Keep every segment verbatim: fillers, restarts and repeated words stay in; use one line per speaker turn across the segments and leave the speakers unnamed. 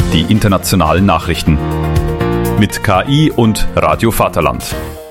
die internationalen Nachrichten. Mit K I und Radio Vaterland.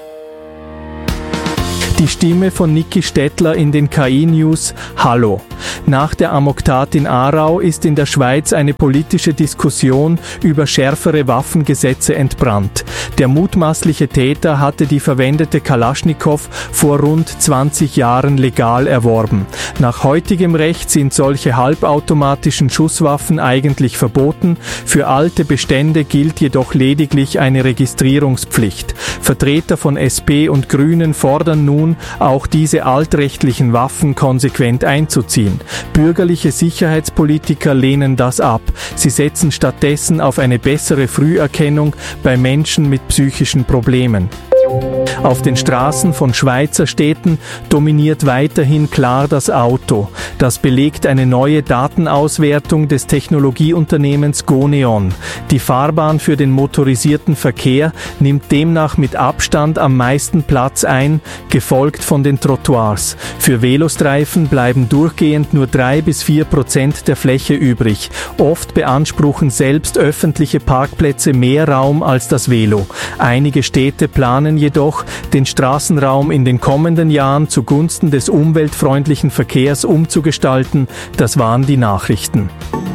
Die Stimme von Niki Stettler in den K I-News. Hallo. Nach der Amoktat in Aarau ist in der Schweiz eine politische Diskussion über schärfere Waffengesetze entbrannt. Der mutmaßliche Täter hatte die verwendete Kalaschnikow vor rund zwanzig Jahren legal erworben. Nach heutigem Recht sind solche halbautomatischen Schusswaffen eigentlich verboten. Für alte Bestände gilt jedoch lediglich eine Registrierungspflicht. Vertreter von S P und Grünen fordern nun, auch diese altrechtlichen Waffen konsequent einzuziehen. Bürgerliche Sicherheitspolitiker lehnen das ab. Sie setzen stattdessen auf eine bessere Früherkennung bei Menschen mit psychischen Problemen. Auf den Straßen von Schweizer Städten dominiert weiterhin klar das Auto. Das belegt eine neue Datenauswertung des Technologieunternehmens Goneon. Die Fahrbahn für den motorisierten Verkehr nimmt demnach mit Abstand am meisten Platz ein, gefolgt von den Trottoirs. Für Velostreifen bleiben durchgehend nur drei bis vier Prozent der Fläche übrig. Oft beanspruchen selbst öffentliche Parkplätze mehr Raum als das Velo. Einige Städte planen jedoch, den Straßenraum in den kommenden Jahren zugunsten des umweltfreundlichen Verkehrs umzugestalten. Das waren die Nachrichten.